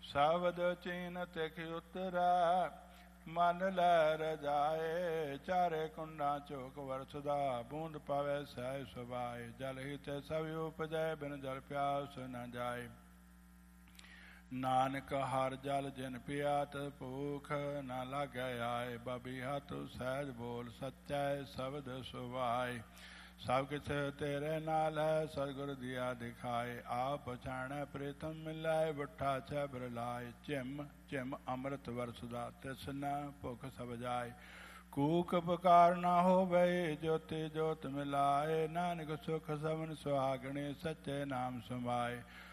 ਸ਼ਬਦ ਚੀਨ ਤਿਖ ਉਤਰੈ, ਮਨ ਲੈ ਰਜਾਏ। ਚਾਰੇ ਕੁੰਡਾਂ ਝੋਕ ਵਰਸਦਾ, ਬੂੰਦ ਪਵੇ ਸਹਿ ਸੁਭਾਏ। ਜਲ ਹੀ ਤੇ ਸਭ ਉਪਜੈ, ਬਿਨ ਜਲ ਪਿਆਸ ਨ ਜਾਏ। ਨਾਨਕ ਹਰ ਜਲ ਜਿਨ ਪਿਆ, ਤਿਸ ਭੂਖ ਨ ਲਾਗੈ ਆਏ। ਬਬੀਹਾ ਤੂੰ ਸਹਿਜ ਬੋਲ, ਸਚੈ ਸ਼ਬਦ ਸੁਭਾਏ। ਸਭ ਕਿਛ ਤੇਰੇ ਨਾਲ ਹੈ, ਸਤਿਗੁਰ ਦਿਆ ਦਿਖਾਏ। ਆਪ ਪਛਾਣੈ ਪ੍ਰੀਤਮ ਮਿਲੈ, ਬੁੱਠਾ ਛਬਰ ਲਾਏ। ਝਿਮ ਝਿਮ ਅੰਮ੍ਰਿਤ ਵਰਸਦਾ, ਤ੍ਰਿਸ਼ਨਾ ਭੁਖ ਸਭ ਜਾਏ। ਕੂਕ ਪੁਕਾਰ ਨਾ ਹੋਵੇ, ਜੋਤੀ ਜੋਤ ਮਿਲਾਏ। ਨਾਨਕ ਸੁਖ ਸਵਨ ਸੁਹਾਗਣੇ, ਸੱਚੇ ਨਾਮ ਸਮਾਏ।